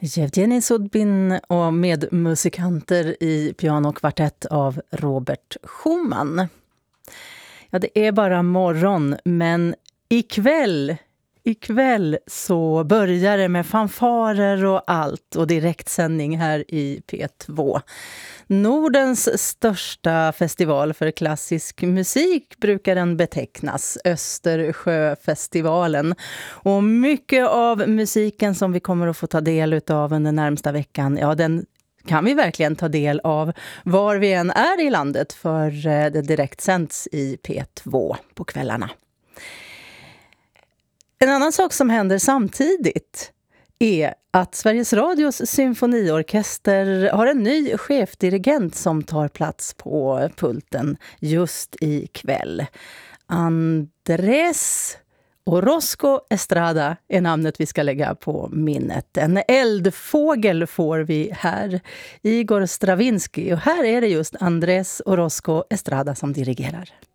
Jevgenij Sudbin och medmusikanter i pianokvartett av Robert Schumann. Ja, det är bara morgon, men ikväll så börjar det med fanfarer och allt och direktsändning här i P2. Nordens största festival för klassisk musik brukar den betecknas, Östersjöfestivalen. Och mycket av musiken som vi kommer att få ta del av under närmsta veckan, ja, den kan vi verkligen ta del av var vi än är i landet, för det direktsänds i P2 på kvällarna. En annan sak som händer samtidigt är att Sveriges Radios symfoniorkester har en ny chefdirigent som tar plats på pulten just ikväll. Andrés Orozco Estrada är namnet vi ska lägga på minnet. En eldfågel får vi här, Igor Stravinsky. Och här är det just Andrés Orozco Estrada som dirigerar.